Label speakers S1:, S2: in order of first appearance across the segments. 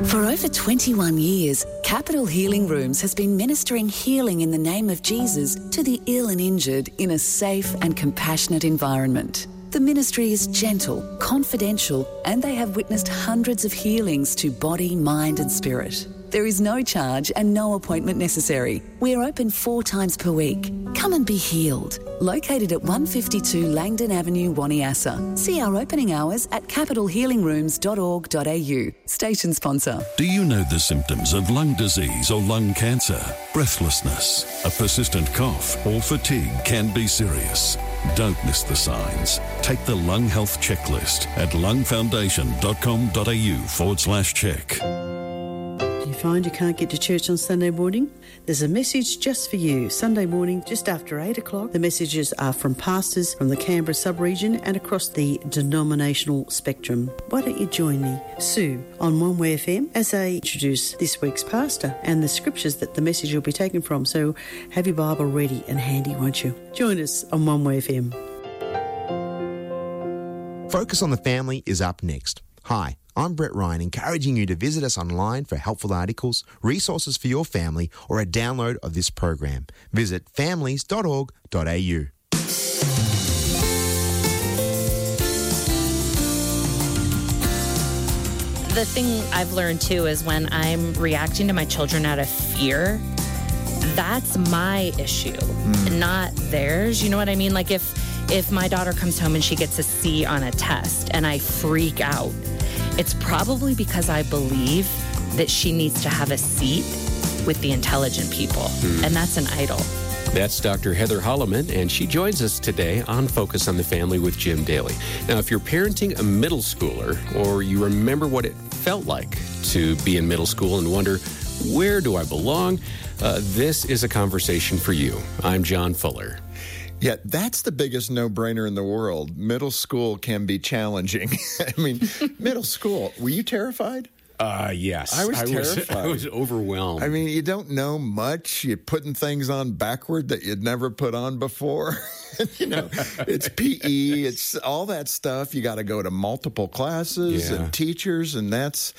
S1: For over 21 years, Capital Healing Rooms has been ministering healing in the name of Jesus to the ill and injured in a safe and compassionate environment. The ministry is gentle, confidential, and they have witnessed hundreds of healings to body, mind and spirit. There is no charge and no appointment necessary. We are open 4 times per week. Come and be healed. Located at 152 Langdon Avenue, Waniassa. See our opening hours at capitalhealingrooms.org.au. Station sponsor.
S2: Do you know the symptoms of lung disease or lung cancer? Breathlessness, a persistent cough or fatigue can be serious. Don't miss the signs. Take the Lung Health Checklist at lungfoundation.com.au/check.
S3: Find you can't get to church on Sunday morning? There's a message just for you. Sunday morning, just after 8 o'clock. The messages are from pastors from the Canberra sub-region and across the denominational spectrum. Why don't you join me, Sue, on One Way FM as I introduce this week's pastor and the scriptures that the message will be taken from. So have your Bible ready and handy, won't you? Join us on One Way FM.
S4: Focus on the Family is up next. Hi, I'm Brett Ryan, encouraging you to visit us online for helpful articles, resources for your family, or a download of this program. Visit families.org.au.
S5: The thing I've learned too is when I'm reacting to my children out of fear, that's my issue, not theirs. You know what I mean? Like if my daughter comes home and she gets a C on a test and I freak out, it's probably because I believe that she needs to have a seat with the intelligent people, and that's an idol.
S6: That's Dr. Heather Holloman, and she joins us today on Focus on the Family with Jim Daly. Now, if you're parenting a middle schooler, or you remember what it felt like to be in middle school and wonder, where do I belong? This is a conversation for you. I'm John Fuller.
S7: Yeah, that's the biggest no-brainer in the world. Middle school can be challenging. I mean, middle school, were you terrified?
S6: Yes.
S7: I was terrified.
S6: I was overwhelmed.
S7: I mean, you don't know much. You're putting things on backward that you'd never put on before. You know, it's PE, it's all that stuff. You got to go to multiple classes and teachers, and that's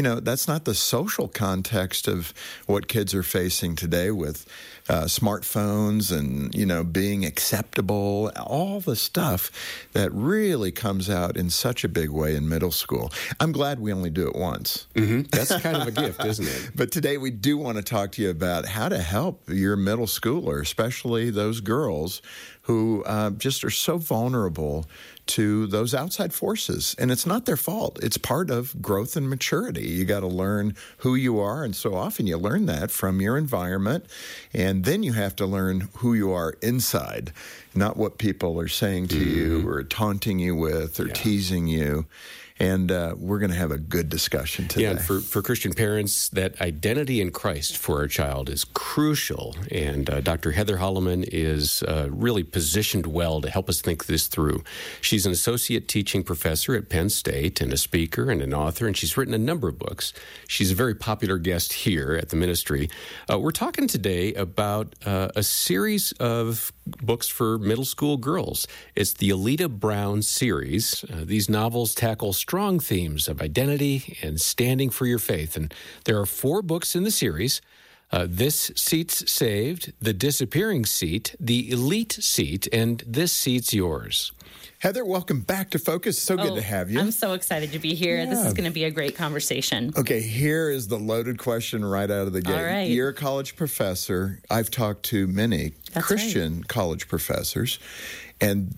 S7: not the social context of what kids are facing today with smartphones and, being acceptable, all the stuff that really comes out in such a big way in middle school. I'm glad we only do it once.
S6: Mm-hmm. That's kind of a gift, isn't it?
S7: But today we do want to talk to you about how to help your middle schooler, especially those girls who just are so vulnerable to those outside forces. And it's not their fault. It's part of growth and maturity. You got to learn who you are, and so often you learn that from your environment, and then you have to learn who you are inside, not what people are saying to you or taunting you with or teasing you. And we're going to have a good discussion today.
S6: Yeah, and for Christian parents, that identity in Christ for our child is crucial. And Dr. Heather Holloman is really positioned well to help us think this through. She's an associate teaching professor at Penn State and a speaker and an author, and she's written a number of books. She's a very popular guest here at the ministry. We're talking today about a series of books for middle school girls. It's the Alita Brown series. These novels tackle strong themes of identity and standing for your faith. And there are 4 books in the series. This Seat's Saved, The Disappearing Seat, The Elite Seat, and This Seat's Yours.
S7: Heather, welcome back to Focus. So good to have you.
S5: I'm so excited to be here. Yeah. This is going to be a great conversation.
S7: Okay, here is the loaded question right out of the gate.
S5: All right.
S7: You're a college professor. I've talked to many Christian college professors, and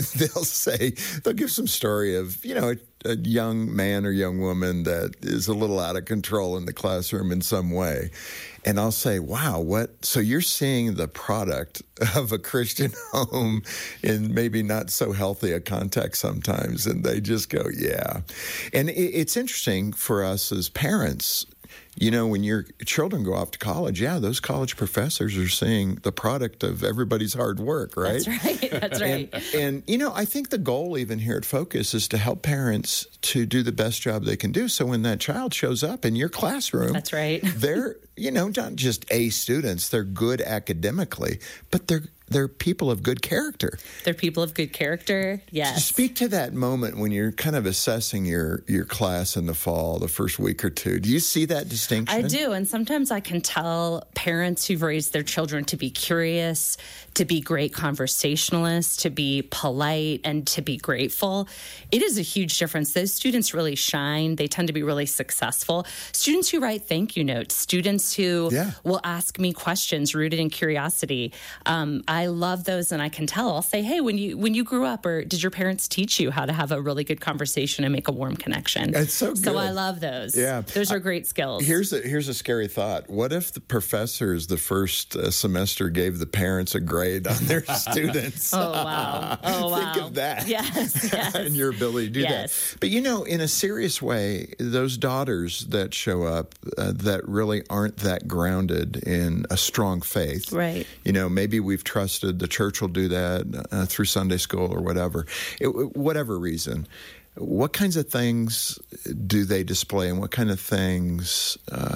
S7: they'll give some story of, a young man or young woman that is a little out of control in the classroom in some way. And I'll say, wow, so you're seeing the product of a Christian home in maybe not so healthy a context sometimes. And they just go, yeah. And it's interesting for us as parents. when your children go off to college, those college professors are seeing the product of everybody's hard work, right?
S5: That's right. That's right.
S7: And I think the goal even here at Focus is to help parents to do the best job they can do. So when that child shows up in your classroom,
S5: that's right.
S7: They're, not just A students, they're good academically, but they're people of good character.
S5: They're people of good character, yes.
S7: Speak to that moment when you're kind of assessing your class in the fall, the first week or two. Do you see that distinction?
S5: I do, and sometimes I can tell parents who've raised their children to be curious, to be great conversationalists, to be polite, and to be grateful. It is a huge difference. Those students really shine. They tend to be really successful. Students who write thank you notes, students who will ask me questions rooted in curiosity. I love those, and I can tell. I'll say, hey, when you grew up, or did your parents teach you how to have a really good conversation and make a warm connection?
S7: It's so good.
S5: So I love those.
S7: Yeah.
S5: Those are great skills.
S7: Here's a scary thought. What if the professors the first semester gave the parents a grade on their students?
S5: Oh, wow. Oh, wow.
S7: Think of that.
S5: Yes.
S7: And your ability to do that. But, in a serious way, those daughters that show up that really aren't that grounded in a strong faith.
S5: Right.
S7: Maybe we've trusted the church will do that through Sunday school or whatever. Whatever reason. What kinds of things do they display, and what kind of things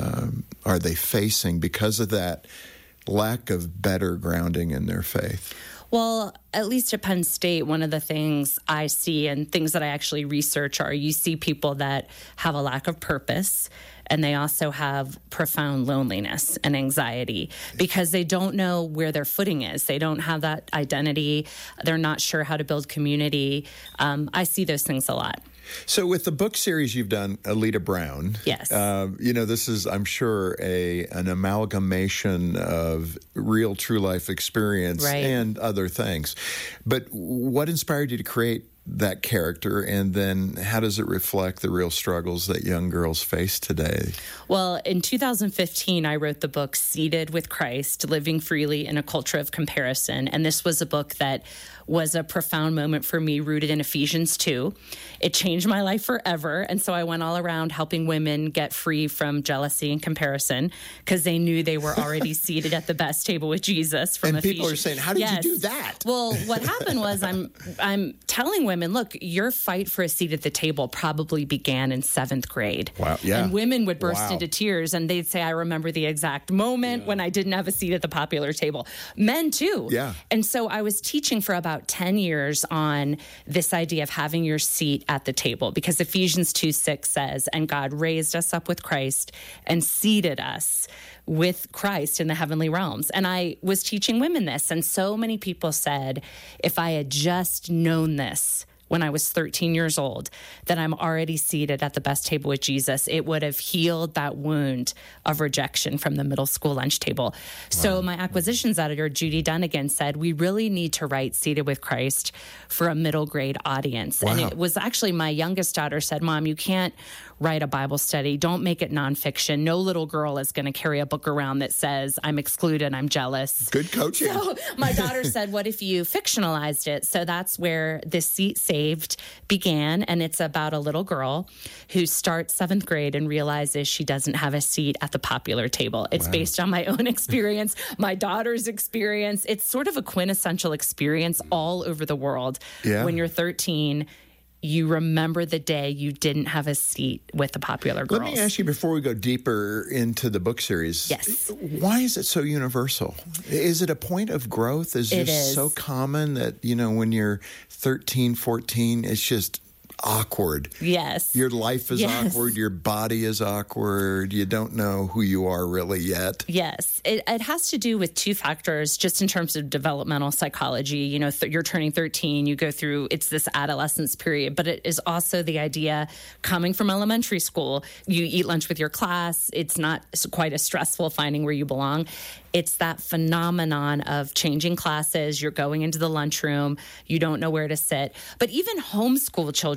S7: are they facing because of that lack of better grounding in their faith?
S5: Well, at least at Penn State, one of the things I see and things that I actually research are you see people that have a lack of purpose, and they also have profound loneliness and anxiety because they don't know where their footing is. They don't have that identity. They're not sure how to build community. I see those things a lot.
S7: So with the book series you've done, Alita Brown,
S5: yes,
S7: this is, I'm sure, an amalgamation of real, true life experience and other things. But what inspired you to create that character, and then how does it reflect the real struggles that young girls face today?
S5: Well, in 2015, I wrote the book Seated with Christ, Living Freely in a Culture of Comparison. And this was a book that was a profound moment for me, rooted in Ephesians 2. It changed my life forever. And so I went all around helping women get free from jealousy and comparison because they knew they were already seated at the best table with Jesus. From
S7: and
S5: Ephesians.
S7: People are saying, how did you do that?
S5: Well, what happened was I'm telling women, look, your fight for a seat at the table probably began in 7th grade.
S7: Wow, yeah.
S5: And women would burst into tears, and they'd say, I remember the exact moment when I didn't have a seat at the popular table. Men, too.
S7: Yeah.
S5: And so I was teaching for about 10 years on this idea of having your seat at the table, because Ephesians 2:6 says, and God raised us up with Christ and seated us with Christ in the heavenly realms. And I was teaching women this, and so many people said, if I had just known this when I was 13 years old, that I'm already seated at the best table with Jesus, it would have healed that wound of rejection from the middle school lunch table. Wow. So my acquisitions editor, Judy Dunnigan, said, we really need to write Seated with Christ for a middle grade audience. Wow. And it was actually my youngest daughter said, Mom, you can't write a Bible study. Don't make it nonfiction. No little girl is going to carry a book around that says, I'm excluded, I'm jealous.
S7: Good coaching.
S5: So my daughter said, what if you fictionalized it? So that's where This Seat Saved began. And it's about a little girl who starts 7th grade and realizes she doesn't have a seat at the popular table. It's based on my own experience, my daughter's experience. It's sort of a quintessential experience all over the world. Yeah. When you're 13, you remember the day you didn't have a seat with the popular girls.
S7: Let me ask you, before we go deeper into the book series,
S5: yes,
S7: why is it so universal? Is it a point of growth? Is it just so common that, when you're 13, 14, it's just awkward?
S5: Yes.
S7: Your life is awkward. Your body is awkward. You don't know who you are really yet.
S5: Yes. It has to do with two factors, just in terms of developmental psychology. You're turning 13, you go through, it's this adolescence period, but it is also the idea coming from elementary school. You eat lunch with your class. It's not quite as stressful finding where you belong. It's that phenomenon of changing classes. You're going into the lunchroom. You don't know where to sit. But even homeschool children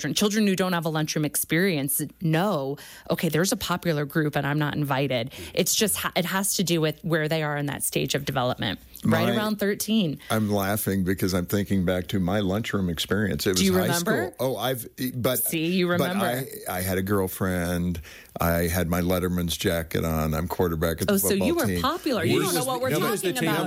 S5: children. Children who don't have a lunchroom experience know, okay, there's a popular group and I'm not invited. It's just, it has to do with where they are in that stage of development. Right around 13.
S7: I'm laughing because I'm thinking back to my lunchroom experience. It was
S5: Do you
S7: high
S5: remember?
S7: school.
S5: See, you remember.
S7: But I had a girlfriend. I had my Letterman's jacket on. I'm quarterback at the football team.
S5: So you were popular. You don't know what we're talking about.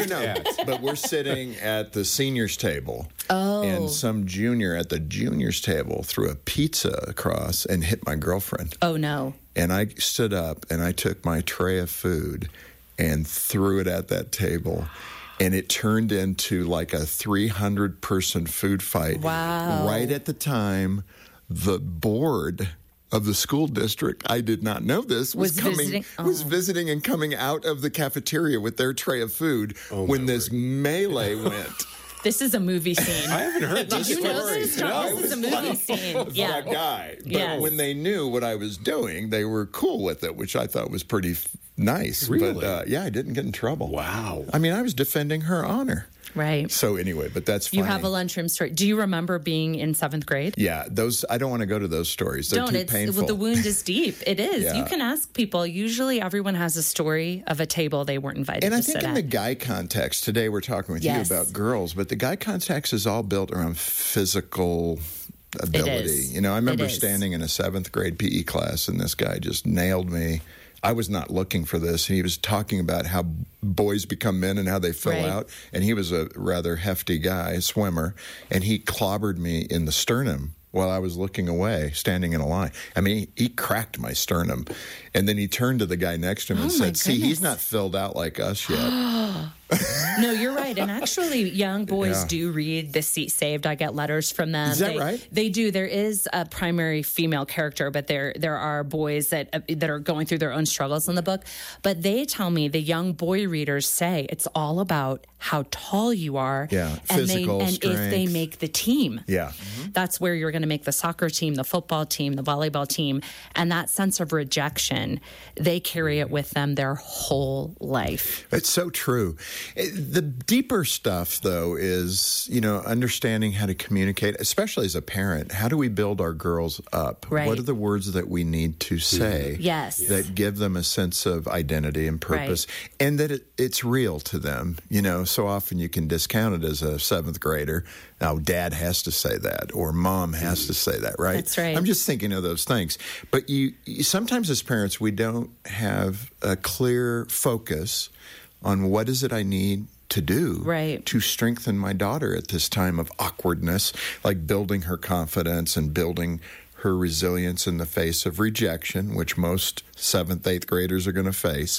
S7: But we're sitting at the seniors table.
S5: Oh.
S7: And some junior at the juniors table threw a pizza across and hit my girlfriend.
S5: Oh, no.
S7: And I stood up and I took my tray of food and threw it at that table. And it turned into like a 300-person food fight.
S5: Wow.
S7: Right at the time, the board of the school district, I did not know this, was visiting and coming out of the cafeteria with their tray of food when this melee went.
S5: This is a movie scene.
S6: I haven't heard this.
S5: Did you know this, John? This is a movie scene. Yeah.
S7: That guy. But when they knew what I was doing, they were cool with it, which I thought was pretty nice.
S6: Really?
S7: But I didn't get in trouble.
S6: Wow.
S7: I mean, I was defending her honor.
S5: Right.
S7: So anyway, but that's fine.
S5: You have a lunchroom story. Do you remember being in 7th grade?
S7: Yeah, those. I don't want to go to those stories. They're too painful.
S5: Well, the wound is deep. It is.
S7: Yeah.
S5: You can ask people. Usually everyone has a story of a table they weren't invited
S7: and
S5: to
S7: I
S5: sit
S7: think in
S5: at.
S7: the guy context, today we're talking with you about girls, but the guy context is all built around physical ability. You know, I remember standing in a 7th grade PE class and this guy just nailed me. I was not looking for this. He was talking about how boys become men and how they fill out. And he was a rather hefty guy, a swimmer, and he clobbered me in the sternum while I was looking away, standing in a line. I mean, he cracked my sternum. And then he turned to the guy next to him and said, see, he's not filled out like us yet.
S5: No, you're right. And actually, young boys do read The Seat Saved. I get letters from them.
S7: Is that right?
S5: They do. There is a primary female character, but there are boys that are going through their own struggles in the book. But they tell me, the young boy readers say, it's all about how tall you are.
S7: Yeah, physical strength.
S5: If they make the team.
S7: Yeah.
S5: That's where you're going to make the soccer team, the football team, the volleyball team. And that sense of rejection, they carry it with them their whole life.
S7: It's so true. The deeper stuff, though, is, understanding how to communicate, especially as a parent. How do we build our girls up?
S5: Right.
S7: What are the words that we need to say that give them a sense of identity and purpose, and that it's real to them? So often you can discount it as a 7th grader. Now, dad has to say that, or mom has to say that, right?
S5: That's right.
S7: I'm just thinking of those things. But you sometimes as parents, we don't have a clear focus on what is it I need to do to strengthen my daughter at this time of awkwardness, like building her confidence and building her resilience in the face of rejection, which most 7th, 8th graders are going to face.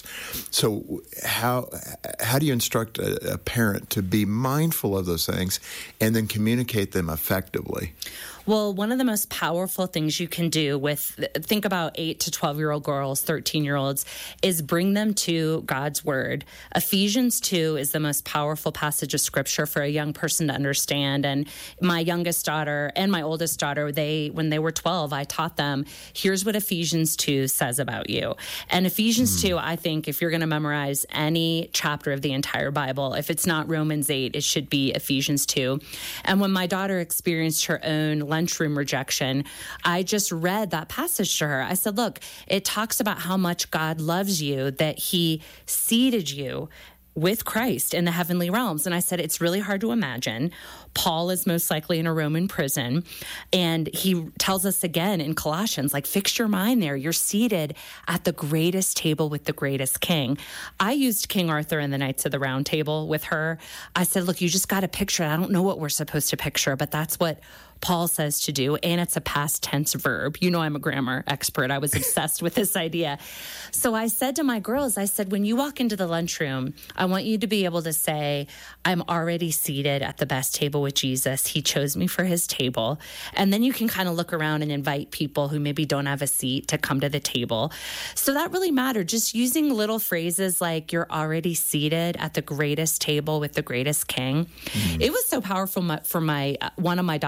S7: So how do you instruct a parent to be mindful of those things and then communicate them effectively?
S5: Well, one of the most powerful things you can do think about 8 to 12-year-old girls, 13-year-olds, is bring them to God's Word. Ephesians 2 is the most powerful passage of Scripture for a young person to understand. And my youngest daughter and my oldest daughter, when they were 12, I taught them, here's what Ephesians 2 says about you. And Ephesians 2, I think, if you're going to memorize any chapter of the entire Bible, if it's not Romans 8, it should be Ephesians 2. And when my daughter experienced her own lunchroom rejection, I just read that passage to her. I said, look, it talks about how much God loves you, that he seated you with Christ in the heavenly realms. And I said, it's really hard to imagine. Paul is most likely in a Roman prison. And he tells us again in Colossians, fix your mind there. You're seated at the greatest table with the greatest king. I used King Arthur in the Knights of the Round Table with her. I said, look, you just got to picture it. I don't know what we're supposed to picture, but that's what Paul says to do, and it's a past tense verb. I'm a grammar expert. I was obsessed with this idea. So I said to my girls, when you walk into the lunchroom, I want you to be able to say, I'm already seated at the best table with Jesus. He chose me for his table. And then you can kind of look around and invite people who maybe don't have a seat to come to the table. So that really mattered. Just using little phrases like, you're already seated at the greatest table with the greatest king. It was so powerful for one of my daughters that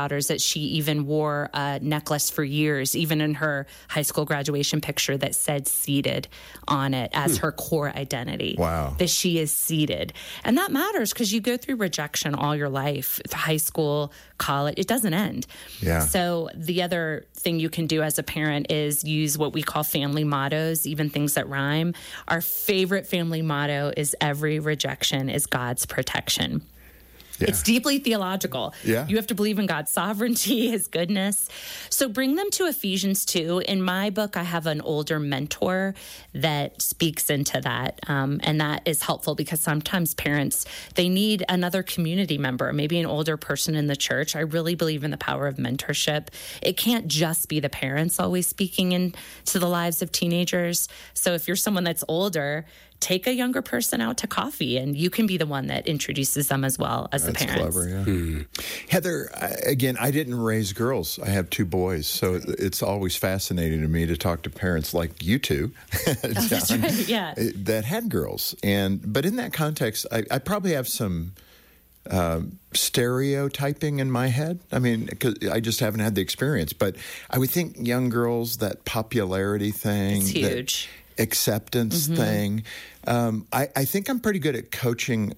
S5: she even wore a necklace for years, even in her high school graduation picture, that said seated on it as her core identity.
S7: Wow.
S5: That she is seated. And that matters because you go through rejection all your life, high school, college, it doesn't end.
S7: Yeah.
S5: So the other thing you can do as a parent is use what we call family mottos, even things that rhyme. Our favorite family motto is every rejection is God's protection.
S7: Yeah.
S5: It's deeply theological.
S7: Yeah.
S5: You have to believe in God's sovereignty, his goodness. So bring them to Ephesians 2. In my book, I have an older mentor that speaks into that. And that is helpful because sometimes parents, they need another community member, maybe an older person in the church. I really believe in the power of mentorship. It can't just be the parents always speaking into the lives of teenagers. So if you're someone that's older, take a younger person out to coffee, and you can be the one that introduces them as well as the parents.
S7: Clever, yeah. Heather, again, I didn't raise girls. I have 2 boys, so it's always fascinating to me to talk to parents like you two,
S5: That's right, yeah.
S7: that had girls. But in that context, I probably have some stereotyping in my head. I mean, because I just haven't had the experience. But I would think young girls, that popularity thing,
S5: It's huge.
S7: acceptance thing. I think I'm pretty good at coaching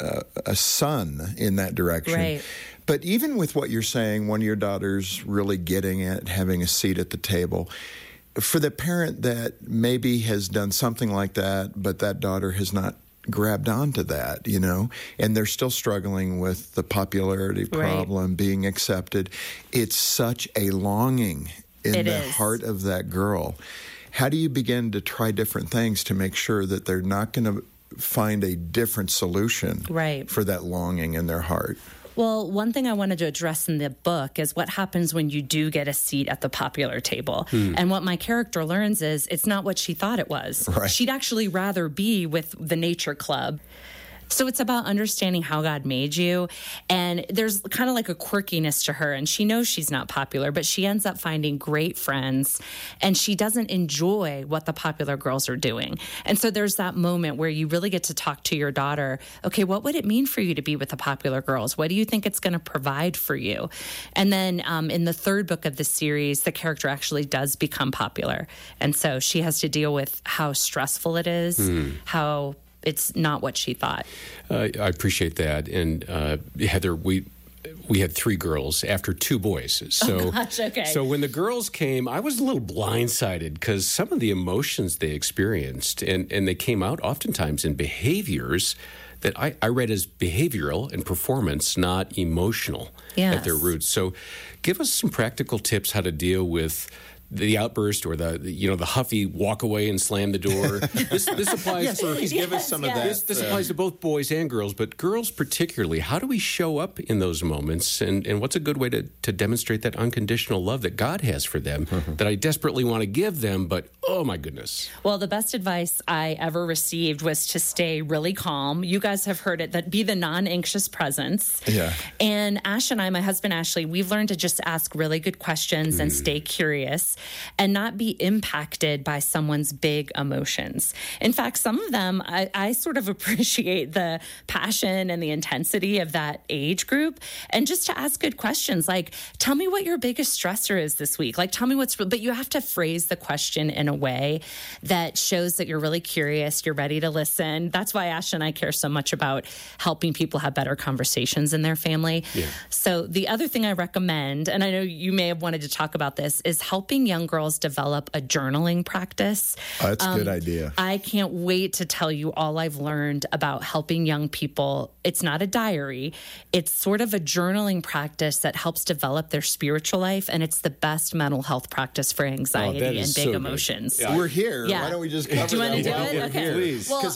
S7: a son in that direction.
S5: Right.
S7: But even with what you're saying, one of your daughters really getting it, having a seat at the table, for the parent that maybe has done something like that, but that daughter has not grabbed onto that, and they're still struggling with the popularity problem, being accepted, it's such a longing in the heart of that girl. How do you begin to try different things to make sure that they're not going to find a different solution for that longing in their heart?
S5: Well, one thing I wanted to address in the book is what happens when you do get a seat at the popular table. And what my character learns is it's not what she thought it was.
S7: Right.
S5: She'd actually rather be with the nature club. So it's about understanding how God made you. And there's kind of like a quirkiness to her. And she knows she's not popular, but she ends up finding great friends. And she doesn't enjoy what the popular girls are doing. And so there's that moment where you really get to talk to your daughter. Okay, what would it mean for you to be with the popular girls? What do you think it's going to provide for you? And then in the 3rd book of the series, the character actually does become popular. And so she has to deal with how stressful it is, how it's not what she thought.
S6: I appreciate that. And Heather, we had 3 girls after 2 boys. So,
S5: okay.
S6: So when the girls came, I was a little blindsided because some of the emotions they experienced, and they came out oftentimes in behaviors that I read as behavioral and performance, not emotional at their roots. So give us some practical tips how to deal with the outburst or the huffy walk away and slam the door. This applies for.
S7: Give us some of that.
S6: This applies to both boys and girls, but girls particularly. How do we show up in those moments, and what's a good way to demonstrate that unconditional love that God has for them that I desperately want to give them, but oh my goodness.
S5: Well, the best advice I ever received was to stay really calm. You guys have heard it, that be the non-anxious presence.
S7: Yeah.
S5: And Ash and I, my husband Ashley, we've learned to just ask really good questions and stay curious and not be impacted by someone's big emotions. In fact, some of them, I sort of appreciate the passion and the intensity of that age group. And just to ask good questions, like, tell me what your biggest stressor is this week. Like, tell me but you have to phrase the question in a way that shows that you're really curious, you're ready to listen. That's why Ash and I care so much about helping people have better conversations in their family. Yeah. So the other thing I recommend, and I know you may have wanted to talk about this, is helping young girls develop a journaling practice.
S7: Oh, that's a good idea.
S5: I can't wait to tell you all I've learned about helping young people. It's not a diary. It's sort of a journaling practice that helps develop their spiritual life, and it's the best mental health practice for anxiety and big emotions.
S7: Yeah. We're here.
S5: Yeah.
S7: Why don't we just cover
S5: Do you want to do
S7: that?
S5: it? Okay.
S7: Please. Because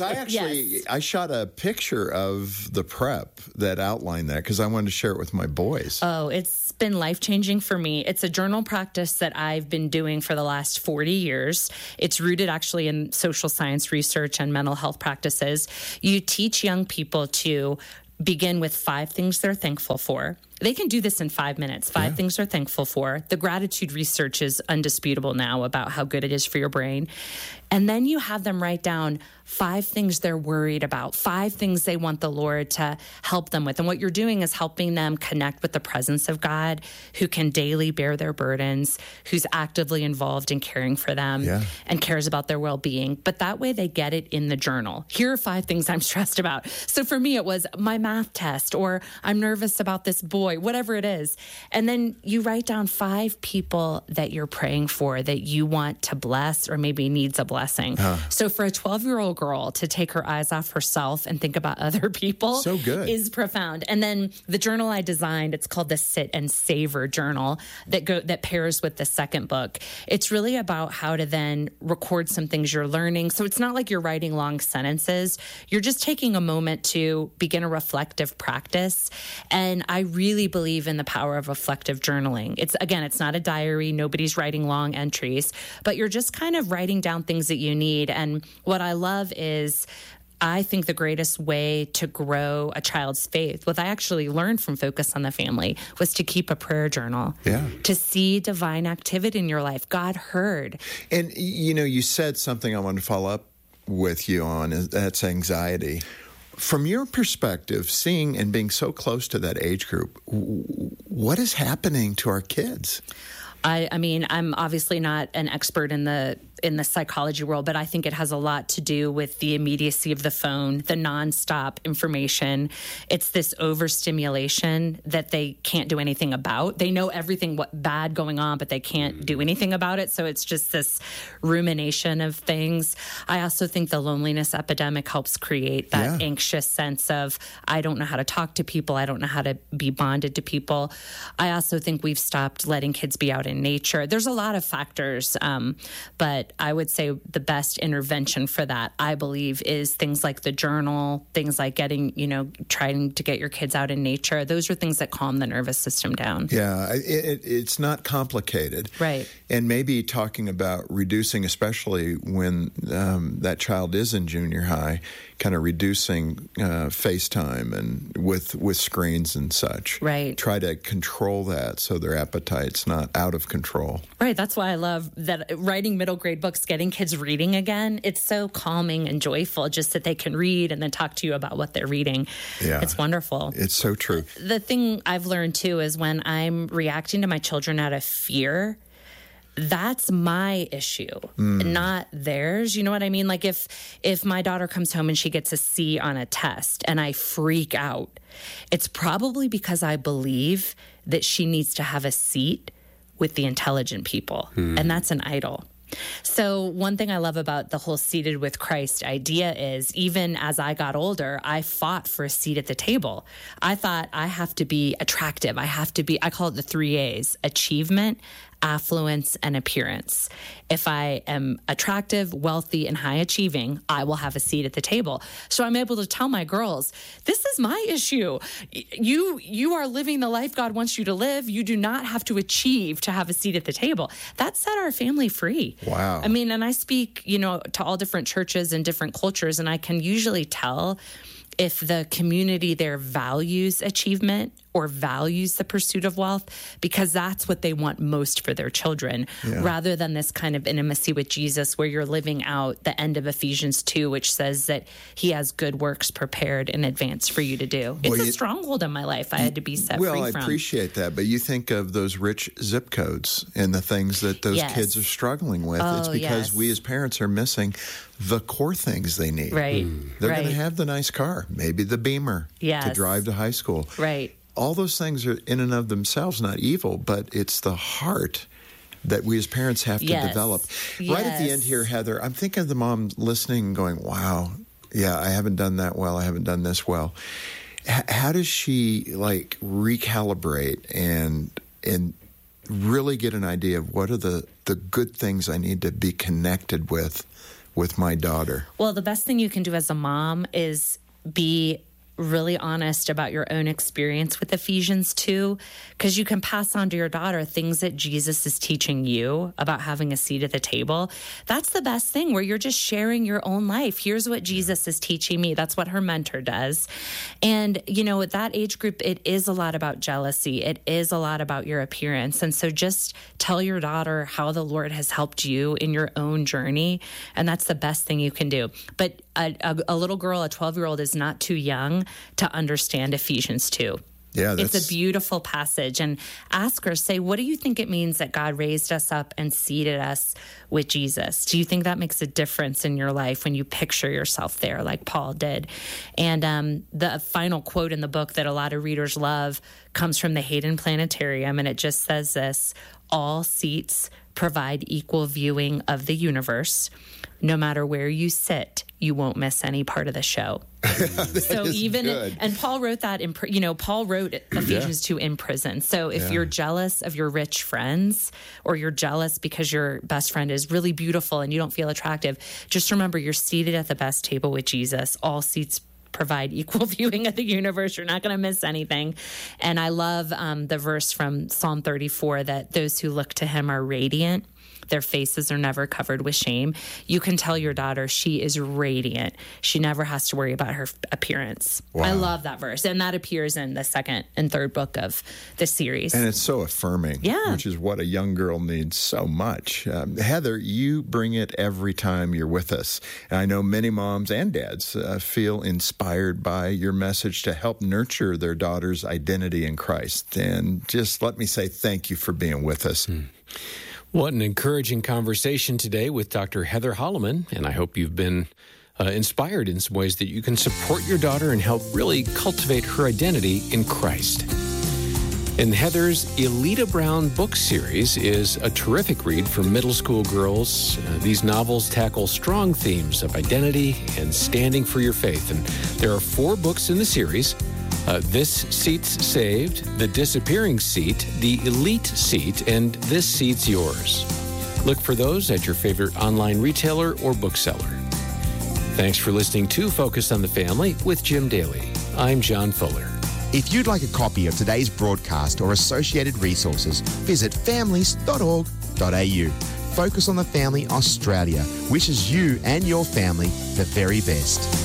S7: I shot a picture of the prep that outlined that because I wanted to share it with my boys.
S5: Oh, it's been life-changing for me. It's a journal practice that I've been doing for the last 40 years. It's rooted actually in social science research and mental health practices. You teach young people to begin with 5 things they're thankful for. They can do this in 5 minutes. 5 things they're thankful for. The gratitude research is undisputable now about how good it is for your brain. And then you have them write down 5 things they're worried about, 5 things they want the Lord to help them with. And what you're doing is helping them connect with the presence of God, who can daily bear their burdens, who's actively involved in caring for them and cares about their well-being. But that way they get it in the journal. Here are 5 things I'm stressed about. So for me, it was my math test, or I'm nervous about this boy, whatever it is. And then you write down 5 people that you're praying for that you want to bless or maybe needs a blessing. So for a 12-year-old girl to take her eyes off herself and think about other people is profound. And then the journal I designed, it's called the Sit and Savor Journal that pairs with the second book. It's really about how to then record some things you're learning. So it's not like you're writing long sentences. You're just taking a moment to begin a reflective practice. And I really believe in the power of reflective journaling. It's not a diary. Nobody's writing long entries, but you're just kind of writing down things that you need. And what I love is, I think the greatest way to grow a child's faith, what I actually learned from Focus on the Family, was to keep a prayer journal, to see divine activity in your life. God heard.
S7: And, you said something I want to follow up with you on, that's anxiety. From your perspective, seeing and being so close to that age group, what is happening to our kids?
S5: I mean, I'm obviously not an expert in the psychology world, but I think it has a lot to do with the immediacy of the phone, the nonstop information. It's this overstimulation that they can't do anything about. They know everything bad going on, but they can't do anything about it. So it's just this rumination of things. I also think the loneliness epidemic helps create that anxious sense of, I don't know how to talk to people. I don't know how to be bonded to people. I also think we've stopped letting kids be out in nature. There's a lot of factors, but I would say the best intervention for that, I believe, is things like the journal, things like trying to get your kids out in nature. Those are things that calm the nervous system down.
S7: Yeah, it's not complicated.
S5: Right.
S7: And maybe talking about reducing, especially when that child is in junior high, kind of reducing FaceTime and with screens and such.
S5: Right.
S7: Try to control that so their appetite's not out of control.
S5: Right. That's why I love that writing middle grade books, getting kids reading again. It's so calming and joyful just that they can read and then talk to you about what they're reading. Yeah. It's wonderful.
S7: It's so true.
S5: The thing I've learned too is when I'm reacting to my children out of fear, that's my issue, not theirs. You know what I mean? Like if my daughter comes home and she gets a C on a test and I freak out, it's probably because I believe that she needs to have a seat with the intelligent people. And that's an idol. So one thing I love about the whole seated with Christ idea is, even as I got older, I fought for a seat at the table. I thought I have to be attractive. I call it the 3 A's: achievement, affluence, and appearance. If I am attractive, wealthy, and high achieving, I will have a seat at the table. So I'm able to tell my girls, this is my issue. You are living the life God wants you to live. You do not have to achieve to have a seat at the table. That set our family free.
S7: Wow.
S5: I mean, and I speak, to all different churches and different cultures, and I can usually tell if the community there values achievement or values the pursuit of wealth, because that's what they want most for their children, rather than this kind of intimacy with Jesus where you're living out the end of Ephesians 2, which says that he has good works prepared in advance for you to do. It's a stronghold in my life I had to be set free from.
S7: Well, I appreciate that, but you think of those rich zip codes and the things that those kids are struggling with. It's because we as parents are missing the core things they need.
S5: Right.
S7: They're going to have the nice car, maybe the Beamer to drive to high school.
S5: Right.
S7: All those things are in and of themselves not evil, but it's the heart that we as parents have to develop. Right at the end here, Heather, I'm thinking of the mom listening and going, wow, I haven't done that well. I haven't done this well. How does she recalibrate and really get an idea of what are the good things I need to be connected with my daughter?
S5: Well, the best thing you can do as a mom is be really honest about your own experience with Ephesians 2, because you can pass on to your daughter things that Jesus is teaching you about having a seat at the table. That's the best thing, where you're just sharing your own life. Here's what Jesus is teaching me. That's what her mentor does. And, at that age group, it is a lot about jealousy. It is a lot about your appearance. And so just tell your daughter how the Lord has helped you in your own journey. And that's the best thing you can do. But a little girl, a 12-year-old, is not too young to understand Ephesians 2.
S7: Yeah,
S5: it's a beautiful passage. And ask her, say, what do you think it means that God raised us up and seated us with Jesus? Do you think that makes a difference in your life when you picture yourself there like Paul did? And the final quote in the book that a lot of readers love comes from the Hayden Planetarium, and it just says this: all seats provide equal viewing of the universe. No matter where you sit, you won't miss any part of the show. So even,
S7: good.
S5: And Paul wrote that Paul wrote Ephesians 2 in prison. So if you're jealous of your rich friends, or you're jealous because your best friend is really beautiful and you don't feel attractive, just remember you're seated at the best table with Jesus. All seats provide equal viewing of the universe. You're not going to miss anything. And I love the verse from Psalm 34 that those who look to him are radiant. Their faces are never covered with shame. You can tell your daughter she is radiant. She never has to worry about her appearance.
S7: Wow.
S5: I love that verse. And that appears in the second and third book of the series.
S7: And it's so affirming, which is what a young girl needs so much. Heather, you bring it every time you're with us. And I know many moms and dads feel inspired by your message to help nurture their daughter's identity in Christ. And just let me say thank you for being with us.
S6: What an encouraging conversation today with Dr. Heather Holleman, and I hope you've been inspired in some ways that you can support your daughter and help really cultivate her identity in Christ. And Heather's Elita Brown book series is a terrific read for middle school girls. These novels tackle strong themes of identity and standing for your faith, and there are 4 books in the series. This Seat's Saved, The Disappearing Seat, The Elite Seat, and This Seat's Yours. Look for those at your favorite online retailer or bookseller. Thanks for listening to Focus on the Family with Jim Daly. I'm John Fuller.
S4: If you'd like a copy of today's broadcast or associated resources, visit families.org.au. Focus on the Family Australia wishes you and your family the very best.